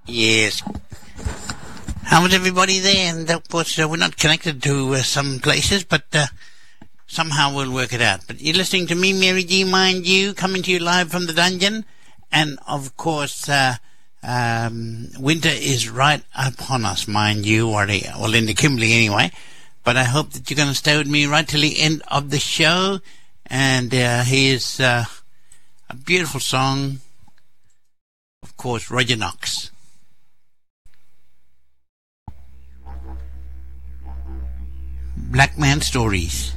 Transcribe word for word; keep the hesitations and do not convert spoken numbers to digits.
Yes. How was everybody there? And of course, uh, we're not connected to uh, some places, but uh, somehow we'll work it out. But you're listening to me, Mary G, mind you, coming to you live from the dungeon. And of course, uh, um, winter is right upon us, mind you, or, the, or Linda Kimberly anyway. But I hope that you're going to stay with me right till the end of the show. And uh, here's uh, a beautiful song, of course, Roger Knox. Black Man Stories.